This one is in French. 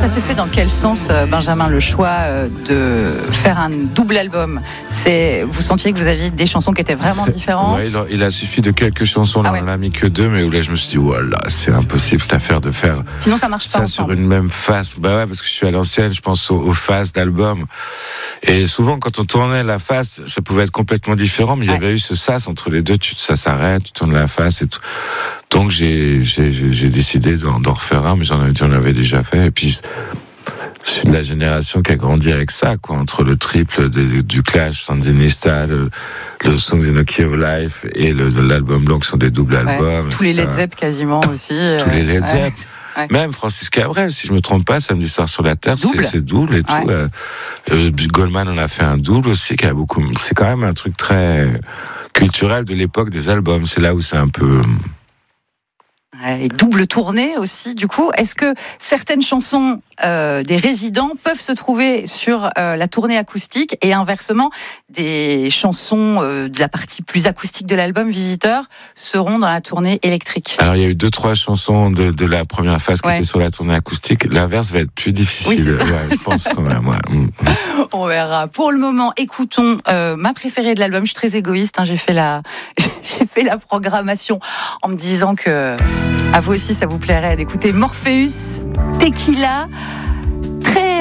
ça s'est fait dans quel sens, Benjamin, le choix de faire un double album? Vous sentiez que vous aviez des chansons qui étaient vraiment différentes? Ouais, il a suffi de quelques chansons, là, on n'a mis que 2, mais où là je me suis dit, voilà, c'est impossible cette affaire de faire. Sinon ça marche pas ça ensemble. Sur une même face. Bah ouais, parce que je suis à l'ancienne, je pense aux faces d'albums. Et souvent, quand on tournait la face, ça pouvait être complètement différent, mais il y avait eu ce sas entre les deux, ça s'arrête, tu tournes la face et tout. Donc j'ai décidé d'en refaire un, mais j'en avais déjà fait. Et puis je suis de la génération qui a grandi avec ça, quoi, entre le triple du Clash, Sandinista, le Songs in the Key of Life et l'album blanc qui sont des doubles albums. Tous les Led Zepp quasiment aussi. Tous les Led Zepp. Ouais. Même Francis Cabrel, si je me trompe pas, Samedi soir sur la Terre, c'est double et tout. Goldman en a fait un double aussi, qui a beaucoup. C'est quand même un truc très culturel de l'époque des albums. C'est là où c'est un peu. Et double tournée aussi, du coup. Est-ce que certaines chansons des résidents peuvent se trouver sur la tournée acoustique et inversement, des chansons de la partie plus acoustique de l'album Visiteur seront dans la tournée électrique? Alors, il y a eu 2-3 chansons de la première phase qui étaient sur la tournée acoustique. L'inverse va être plus difficile. Oui, je pense quand même. On verra. Pour le moment, écoutons ma préférée de l'album. Je suis très égoïste. J'ai fait la programmation en me disant que à vous aussi ça vous plairait d'écouter Morpheus, Tequila.